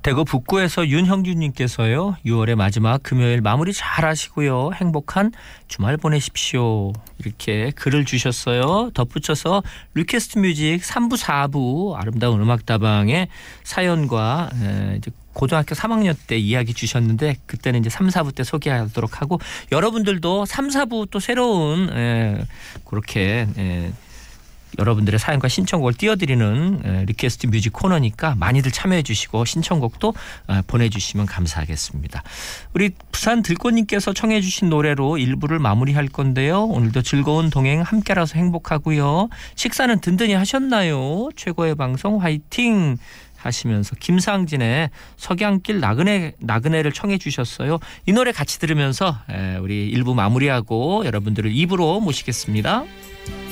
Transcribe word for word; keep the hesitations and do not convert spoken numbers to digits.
대구 북구에서 윤형준님께서요. 유월의 마지막 금요일 마무리 잘 하시고요. 행복한 주말 보내십시오. 이렇게 글을 주셨어요. 덧붙여서 리퀘스트 뮤직 삼 부 사 부 아름다운 음악다방의 사연과 에, 이제 고등학교 삼 학년 때 이야기 주셨는데 그때는 이제 삼, 사 부 때 소개하도록 하고 여러분들도 삼, 사 부 또 새로운 에, 그렇게 에, 여러분들의 사연과 신청곡을 띄워드리는 리퀘스트 뮤직 코너니까 많이들 참여해 주시고 신청곡도 보내주시면 감사하겠습니다. 우리 부산 들꽃님께서 청해 주신 노래로 일 부를 마무리할 건데요. 오늘도 즐거운 동행 함께라서 행복하고요. 식사는 든든히 하셨나요? 최고의 방송 화이팅 하시면서 김상진의 석양길 나그네, 나그네를 청해 주셨어요. 이 노래 같이 들으면서 우리 일 부 마무리하고 여러분들을 이 부로 모시겠습니다.